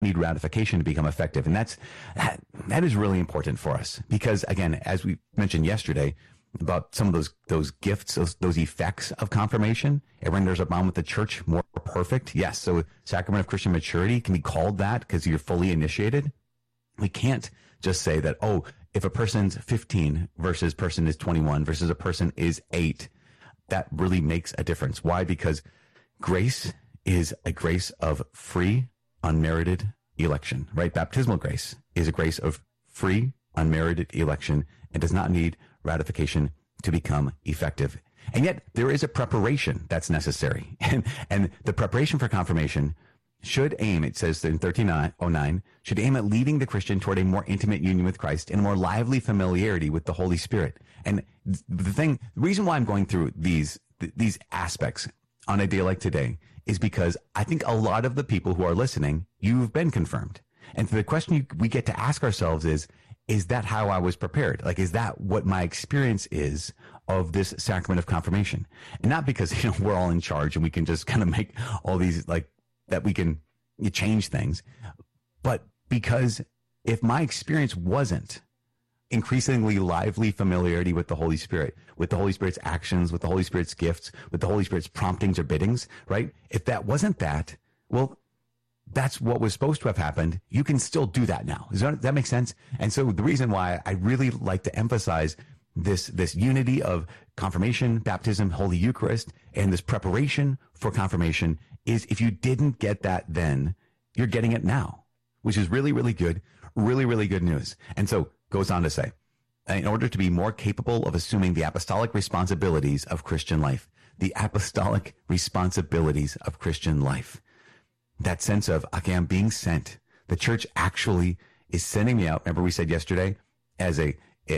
need ratification to become effective. And that is really important for us because, again, as we mentioned yesterday about some of those gifts, those effects of confirmation, it renders a bond with the church more perfect. Yes, so sacrament of Christian maturity can be called that because you're fully initiated. We can't just say that, oh, if a person's 15 versus person is 21 versus a person is 8, that really makes a difference. Why? Because grace is a grace of free, unmerited election, right? Baptismal grace is a grace of free, unmerited election and does not need ratification to become effective. And yet there is a preparation that's necessary. And the preparation for confirmation should aim, it says in 1309, should aim at leading the Christian toward a more intimate union with Christ and a more lively familiarity with the Holy Spirit. And the reason why I'm going through these aspects on a day like today is because I think a lot of the people who are listening, you've been confirmed. And so the question we get to ask ourselves is that how I was prepared? Like, is that what my experience is of this sacrament of confirmation? And not because, we're all in charge and we can just kind of make all these that we can change things, but because if my experience wasn't increasingly lively familiarity with the Holy Spirit, with the Holy Spirit's actions, with the Holy Spirit's gifts, with the Holy Spirit's promptings or biddings, right? If that wasn't that, well, that's what was supposed to have happened. You can still do that now. Does that make sense? And so the reason why I really like to emphasize this unity of confirmation, baptism, Holy Eucharist, and this preparation for confirmation is if you didn't get that then, you're getting it now, which is really, really good, really, really good news. And so goes on to say, in order to be more capable of assuming the apostolic responsibilities of Christian life, the apostolic responsibilities of Christian life, that sense of, okay, I'm being sent. The church actually is sending me out. Remember we said yesterday as a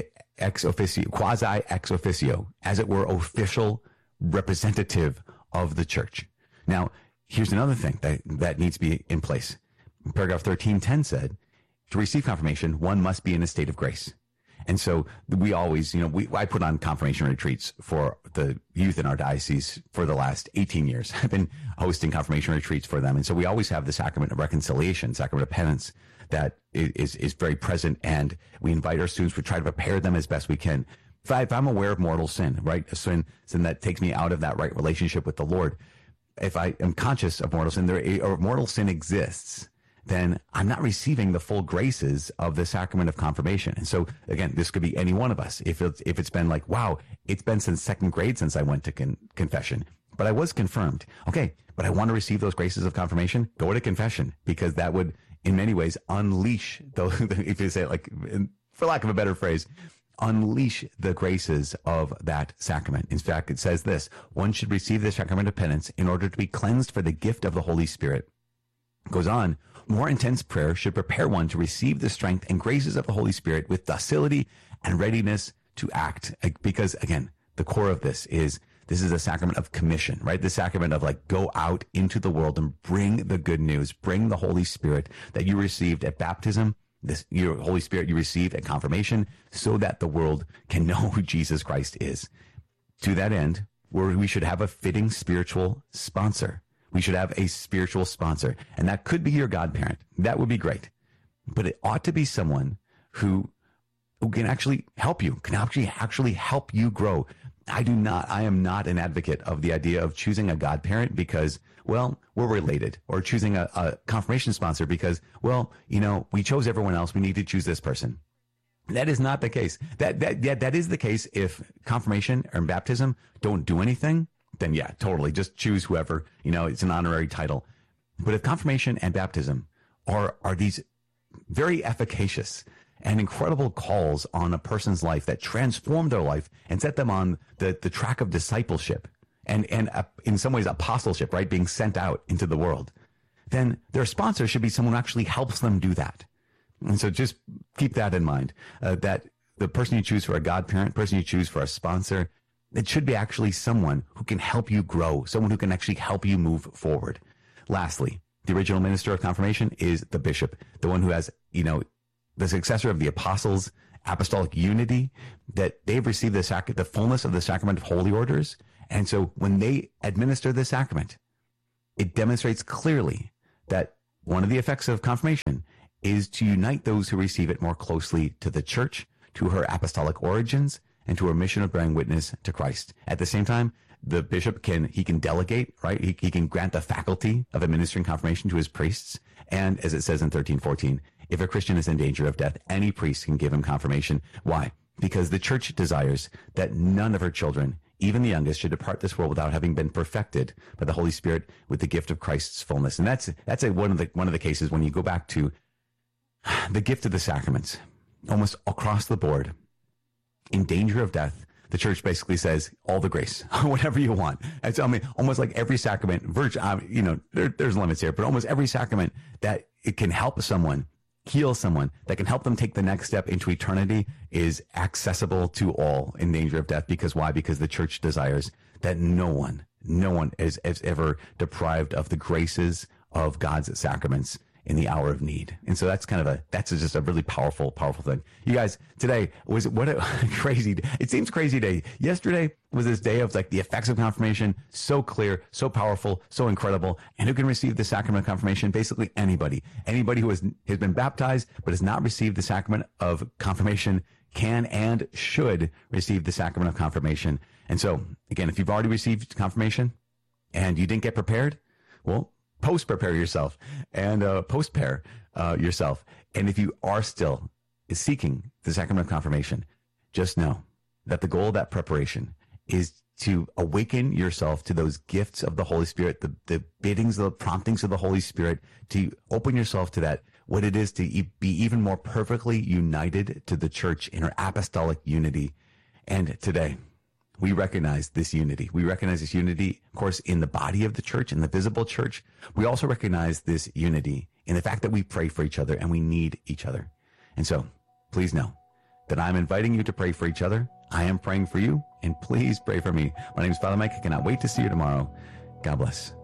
ex officio, quasi ex officio, as it were, official representative of the church. Now, here's another thing that needs to be in place. Paragraph 1310 said, to receive confirmation, one must be in a state of grace. And so we always, I put on confirmation retreats for the youth in our diocese for the last 18 years. I've been hosting confirmation retreats for them. And so we always have the sacrament of reconciliation, sacrament of penance that is very present. And we invite our students, we try to prepare them as best we can. If I'm aware of mortal sin, right? A sin that takes me out of that right relationship with the Lord. If I am conscious of mortal sin, or mortal sin exists, then I'm not receiving the full graces of the sacrament of confirmation. And so again, this could be any one of us. If it's been like, wow, it's been since second grade since I went to confession, but I was confirmed. Okay, but I want to receive those graces of confirmation. Go to confession, because that would in many ways unleash those, if you say it like, for lack of a better phrase, unleash the graces of that sacrament. In fact, it says this: one should receive the sacrament of penance in order to be cleansed for the gift of the Holy Spirit. It goes on, more intense prayer should prepare one to receive the strength and graces of the Holy Spirit with docility and readiness to act. Because again, the core of this is a sacrament of commission, right? The sacrament of go out into the world and bring the good news, bring the Holy Spirit that you received at baptism, your Holy Spirit you received at confirmation, so that the world can know who Jesus Christ is. To that end, we should have a fitting spiritual sponsor. We should have a spiritual sponsor, and that could be your godparent. That would be great. But it ought to be someone who can actually help you, can actually help you grow. I am not an advocate of the idea of choosing a godparent because, well, we're related, or choosing a confirmation sponsor because, well, we chose everyone else. We need to choose this person. That is not the case. That is the case if confirmation or baptism don't do anything. Then yeah, totally. Just choose whoever, it's an honorary title. But if confirmation and baptism are these very efficacious and incredible calls on a person's life that transform their life and set them on the track of discipleship and in some ways apostleship, right? Being sent out into the world, then their sponsor should be someone who actually helps them do that. And so just keep that in mind, that the person you choose for a godparent, person you choose for a sponsor, it should be actually someone who can help you grow, someone who can actually help you move forward. Lastly, the original minister of confirmation is the bishop, the one who has, the successor of the apostles, apostolic unity, that they've received the fullness of the sacrament of holy orders. And so when they administer the sacrament, it demonstrates clearly that one of the effects of confirmation is to unite those who receive it more closely to the church, to her apostolic origins, and to her mission of bearing witness to Christ. At the same time, the bishop can delegate, right? He can grant the faculty of administering confirmation to his priests. And as it says in 13:14, if a Christian is in danger of death, any priest can give him confirmation. Why? Because the church desires that none of her children, even the youngest, should depart this world without having been perfected by the Holy Spirit with the gift of Christ's fullness. And that's one of the cases when you go back to the gift of the sacraments, almost across the board, in danger of death, the church basically says all the grace, whatever you want. It's, almost like every sacrament, there's limits here, but almost every sacrament that it can help someone, heal someone, that can help them take the next step into eternity is accessible to all in danger of death. Because why? Because the church desires that no one is ever deprived of the graces of God's sacraments in the hour of need. And so that's just a really powerful thing. You guys, today was what a crazy, it seems crazy day. Yesterday was this day of like the effects of confirmation, so clear, so powerful, so incredible. And who can receive the sacrament of confirmation? Basically anybody who has been baptized, but has not received the sacrament of confirmation can and should receive the sacrament of confirmation. And so again, if you've already received confirmation and you didn't get prepared, well, post-prepare yourself and post-pair yourself. And if you are still seeking the sacrament of confirmation, just know that the goal of that preparation is to awaken yourself to those gifts of the Holy Spirit, the biddings, the promptings of the Holy Spirit, to open yourself to that, what it is to be even more perfectly united to the church in her apostolic unity. And today, we recognize this unity. We recognize this unity, of course, in the body of the church, in the visible church. We also recognize this unity in the fact that we pray for each other and we need each other. And so please know that I'm inviting you to pray for each other. I am praying for you, and please pray for me. My name is Father Mike. I cannot wait to see you tomorrow. God bless.